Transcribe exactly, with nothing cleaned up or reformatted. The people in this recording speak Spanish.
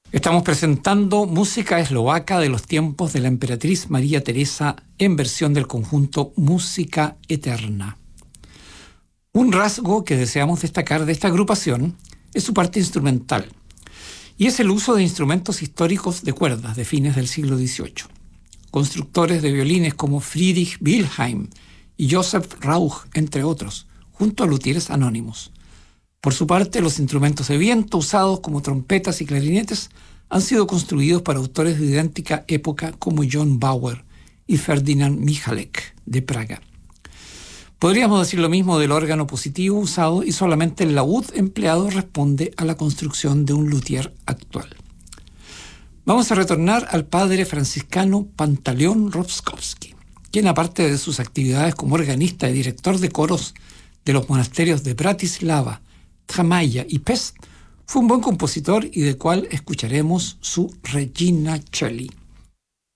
Estamos presentando música eslovaca de los tiempos de la emperatriz María Teresa en versión del conjunto Música Eterna. Un rasgo que deseamos destacar de esta agrupación es su parte instrumental, y es el uso de instrumentos históricos de cuerdas de fines del siglo dieciocho. Constructores de violines como Friedrich Wilhelm y Joseph Rauch, entre otros, junto a luthieres anónimos. Por su parte, los instrumentos de viento usados como trompetas y clarinetes han sido construidos para autores de idéntica época como John Bauer y Ferdinand Michalek de Praga. Podríamos decir lo mismo del órgano positivo usado, y solamente el laúd empleado responde a la construcción de un luthier actual. Vamos a retornar al padre franciscano Pantaleón Rostkowski, quien, aparte de sus actividades como organista y director de coros de los monasterios de Bratislava, Tramaia y Pest, fue un buen compositor y del cual escucharemos su Regina Coeli.